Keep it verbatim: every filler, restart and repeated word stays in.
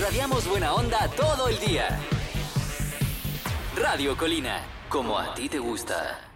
Irradiamos buena onda todo el día. Radio Colina, como a ti te gusta.